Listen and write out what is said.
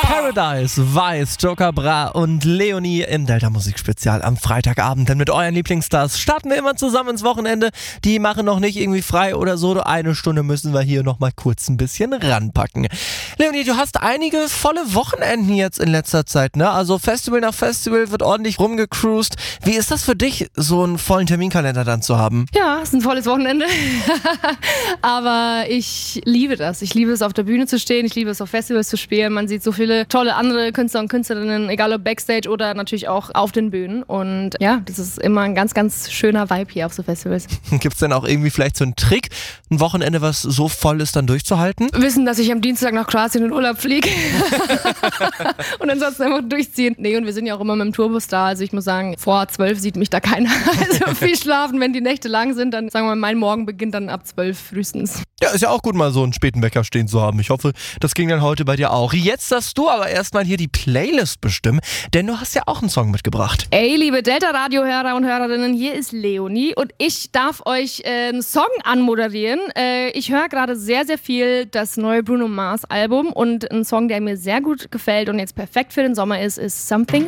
Paradise, Weiß, Joker Bra und Leonie im Delta Musikspezial am Freitagabend. Denn mit euren Lieblingsstars starten wir immer zusammen ins Wochenende. Die machen noch nicht irgendwie frei oder so. Eine Stunde müssen wir hier noch mal kurz ein bisschen ranpacken. Leonie, du hast einige volle Wochenenden jetzt in letzter Zeit, ne? Also Festival nach Festival wird ordentlich rumgecruised. Wie ist das für dich, so einen vollen Terminkalender dann zu haben? Ja, es ist ein volles Wochenende. Aber ich liebe das. Ich liebe es, auf der Bühne zu stehen. Ich liebe es, auf Festivals zu spielen. Man sieht so viele tolle andere Künstler und Künstlerinnen, egal ob Backstage oder natürlich auch auf den Bühnen. Und ja, das ist immer ein ganz, ganz schöner Vibe hier auf so Festivals. Gibt es denn auch irgendwie vielleicht so einen Trick, ein Wochenende, was so voll ist, dann durchzuhalten? Wissen, dass ich am Dienstag nach Kroatien in Urlaub fliege. Und ansonsten einfach durchziehen. Nee, und wir sind ja auch immer mit dem Tourbus da. Also ich muss sagen, vor 12 sieht mich da keiner. Also viel schlafen, wenn die Nächte lang sind, dann sagen wir mal, mein Morgen beginnt dann ab 12 frühestens. Ja, ist ja auch gut, mal so einen späten Wecker stehen zu haben. Ich hoffe, das ging dann heute bei dir auch. Jetzt darfst du aber erstmal hier die Playlist bestimmen, denn du hast ja auch einen Song mitgebracht. Ey, liebe Delta-Radio-Hörer und Hörerinnen, hier ist Leonie und ich darf euch einen Song anmoderieren. Ich höre gerade sehr, sehr viel das neue Bruno Mars Album und ein Song, der mir sehr gut gefällt und jetzt perfekt für den Sommer ist Something